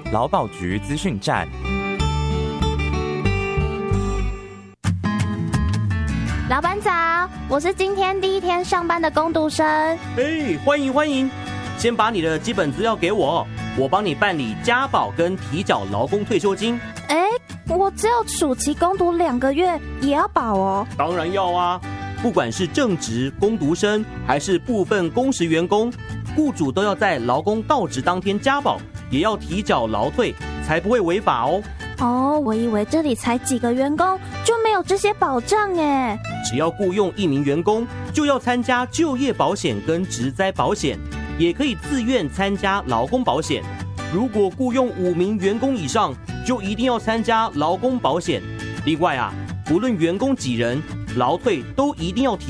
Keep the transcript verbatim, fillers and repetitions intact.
劳保局资讯站。 老板早，我是今天第一天上班的工读生。 哎，欢迎欢迎！先把你的基本资料给我，我帮你办理加保跟提缴劳工退休金。 哎，我只有暑期工读两个月，也要保哦？ 当然要啊！不管是正职工读生，还是部分工时员工，雇主都要在劳工到职当天加保，也要提缴劳退，才不会违法哦。 哦，我以为这里才几个员工就没有这些保障耶。 只要雇用一名员工，就要参加就业保险跟职灾保险，也可以自愿参加劳工保险。如果雇用五名员工以上，就一定要参加劳工保险。另外啊，不论员工几人，劳退都一定要提